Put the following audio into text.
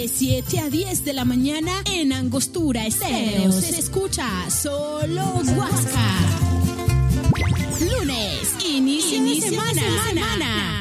De 7 a 10 de la mañana en Angostura Estéreo se escucha solo Huasca. Lunes, inicio de semana.